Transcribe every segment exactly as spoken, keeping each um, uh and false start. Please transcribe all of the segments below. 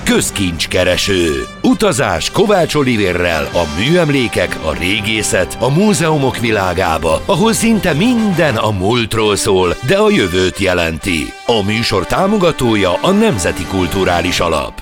Közkincskereső. Utazás Kovács Olivérrel a műemlékek, a régészet, a múzeumok világába, ahol szinte minden a múltról szól, de a jövőt jelenti. A műsor támogatója a Nemzeti Kulturális Alap.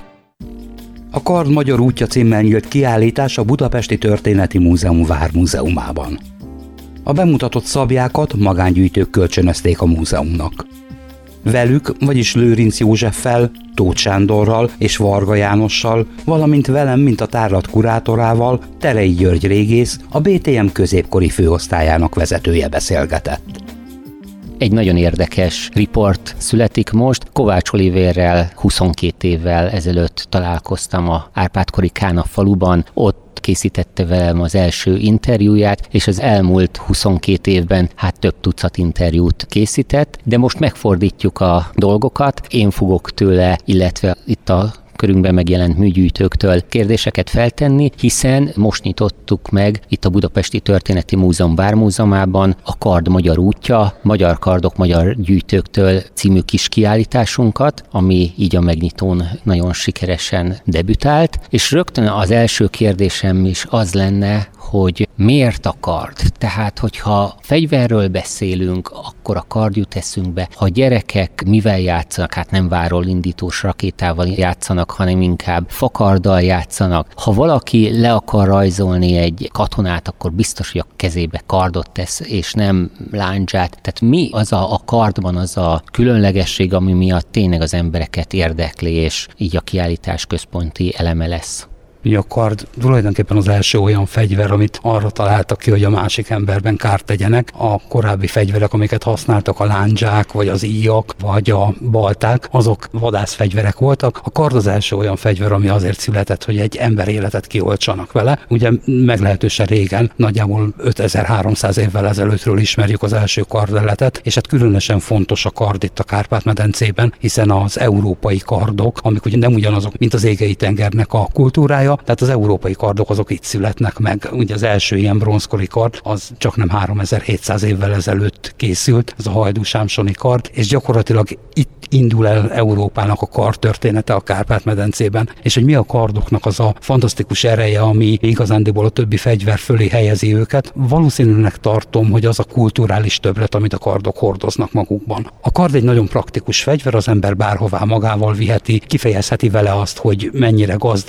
A Kard magyar útja címmel nyílt kiállítás a Budapesti Történeti Múzeum Vármúzeumában. A bemutatott szablyákat magángyűjtők kölcsönözték a múzeumnak. Velük, vagyis Lőrinc Józseffel, Tóth Sándorral és Varga Jánossal, valamint velem, mint a tárlat kurátorával, Terei György régész, a bé té em középkori főosztályának vezetője beszélgetett. Egy nagyon érdekes riport születik most. Kovács Olivérrel huszonkét évvel ezelőtt találkoztam a Árpád-kori Kána faluban, ott készítette velem az első interjúját, és az elmúlt huszonkét évben hát több tucat interjút készített, de most megfordítjuk a dolgokat. Én fogok tőle, illetve itt a körünkben megjelent műgyűjtőktől kérdéseket feltenni, hiszen most nyitottuk meg itt a Budapesti Történeti Múzeum Vármúzeumában a Kard magyar útja, Magyar Kardok magyar gyűjtőktől című kis kiállításunkat, ami így a megnyitón nagyon sikeresen debütált, és rögtön az első kérdésem is az lenne, hogy miért a kard? Tehát, hogyha fegyverről beszélünk, akkor a kard jut eszünkbe. Ha gyerekek mivel játszanak, hát nem váról indítós rakétával játszanak, hanem inkább fakarddal játszanak. Ha valaki le akar rajzolni egy katonát, akkor biztos, hogy a kezébe kardot tesz, és nem lándzsát. Tehát mi az a, a kardban az a különlegesség, ami miatt tényleg az embereket érdekli, és így a kiállítás központi eleme lesz? A kard tulajdonképpen az első olyan fegyver, amit arra találtak ki, hogy a másik emberben kárt tegyenek. A korábbi fegyverek, amiket használtak, a lándzsák, vagy az íjak, vagy a balták, azok vadászfegyverek voltak. A kard az első olyan fegyver, ami azért született, hogy egy ember életet kioltsanak vele. Ugye meglehetősen régen, nagyjából ötezer-háromszáz évvel ezelőttről ismerjük az első kardeletet, és hát különösen fontos a kard itt a Kárpát-medencében, hiszen az európai kardok, amik ugye nem ugyanazok, mint az Égei tengernek a kultúrája, tehát az európai kardok azok itt születnek meg. Ugye az első ilyen bronzkori kard, az csak nem háromezer-hétszáz évvel ezelőtt készült, ez a hajdúsámsoni kard, és gyakorlatilag itt indul el Európának a kard története a Kárpát-medencében, és hogy mi a kardoknak az a fantasztikus ereje, ami igazándiból a többi fegyver fölé helyezi őket, valószínűleg tartom, hogy az a kulturális többlet, amit a kardok hordoznak magukban. A kard egy nagyon praktikus fegyver, az ember bárhová magával viheti, kifejezheti vele azt, hogy mennyire gazdag,